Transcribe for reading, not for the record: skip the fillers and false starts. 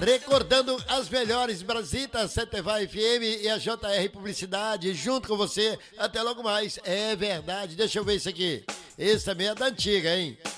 Recordando as melhores Brasitas, CTVA FM e a JR Publicidade, junto com você. Até logo mais. É verdade. Deixa eu ver isso aqui. Esse também é da antiga, hein?